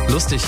Lustig.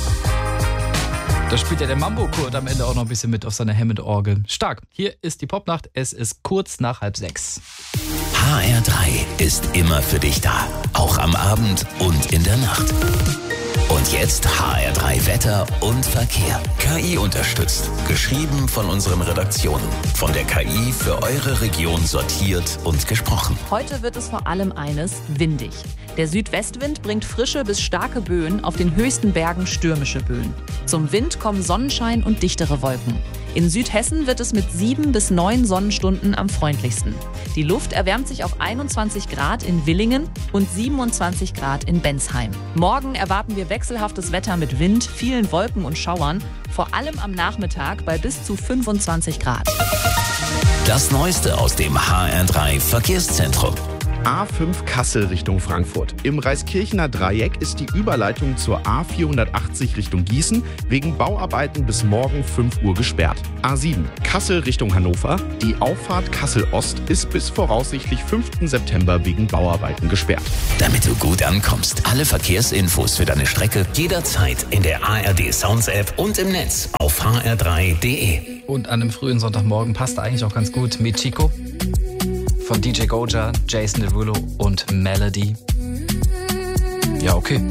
Da spielt ja der Mambo-Kurt am Ende auch noch ein bisschen mit auf seiner Hammond-Orgel. Stark. Hier ist die Popnacht. Es ist kurz nach 5:30. HR3 ist immer für dich da. Auch am Abend und in der Nacht. Und jetzt HR3 Wetter und Verkehr. KI unterstützt. Geschrieben von unseren Redaktionen. Von der KI für eure Region sortiert und gesprochen. Heute wird es vor allem eines: windig. Der Südwestwind bringt frische bis starke Böen, auf den höchsten Bergen stürmische Böen. Zum Wind kommen Sonnenschein und dichtere Wolken. In Südhessen wird es mit 7 bis 9 Sonnenstunden am freundlichsten. Die Luft erwärmt sich auf 21 Grad in Villingen und 27 Grad in Bensheim. Morgen erwarten wir wechselhaftes Wetter mit Wind, vielen Wolken und Schauern, vor allem am Nachmittag bei bis zu 25 Grad. Das Neueste aus dem HR3 Verkehrszentrum. A5 Kassel Richtung Frankfurt. Im Reiskirchener Dreieck ist die Überleitung zur A480 Richtung Gießen wegen Bauarbeiten bis morgen 5 Uhr gesperrt. A7 Kassel Richtung Hannover. Die Auffahrt Kassel Ost ist bis voraussichtlich 5. September wegen Bauarbeiten gesperrt. Damit du gut ankommst, alle Verkehrsinfos für deine Strecke jederzeit in der ARD Sounds App und im Netz auf hr3.de. Und an einem frühen Sonntagmorgen passt eigentlich auch ganz gut Michiko von DJ Goja, Jason Derulo und Melody. Ja, okay.